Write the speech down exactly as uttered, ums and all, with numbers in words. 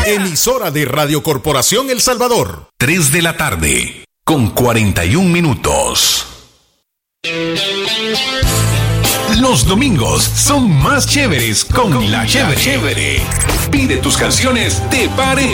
Emisora de Radio Corporación El Salvador. tres de la tarde, con cuarenta y un minutos. Los domingos son más chéveres con, con la chévere. chévere. Pide tus canciones, te parece.